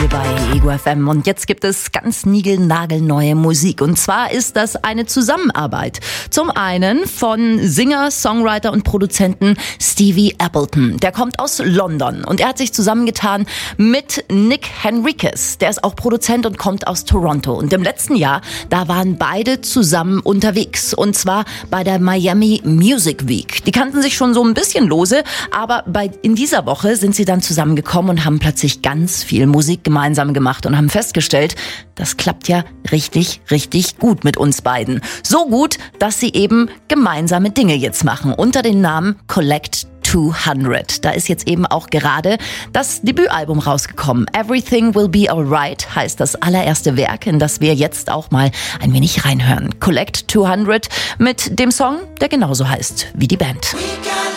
hier bei Ego FM. Und jetzt gibt es ganz niegelnagelneue Musik. Und zwar ist das eine Zusammenarbeit. Zum einen von Singer, Songwriter und Produzenten Stevie Appleton. Der kommt aus London und er hat sich zusammengetan mit Nick Henriquez. Der ist auch Produzent und kommt aus Toronto. Und im letzten Jahr, da waren beide zusammen unterwegs. Und zwar bei der Miami Music Week. Die kannten sich schon so ein bisschen lose, aber in dieser Woche sind sie dann zusammengekommen und haben plötzlich ganz viel Musik gemeinsam gemacht und haben festgestellt, das klappt ja richtig, richtig gut mit uns beiden. So gut, dass sie eben gemeinsame Dinge jetzt machen unter dem Namen Collect 200. Da ist jetzt eben auch gerade das Debütalbum rausgekommen. Everything Will Be Alright heißt das allererste Werk, in das wir jetzt auch mal ein wenig reinhören. Collect 200 mit dem Song, der genauso heißt wie die Band.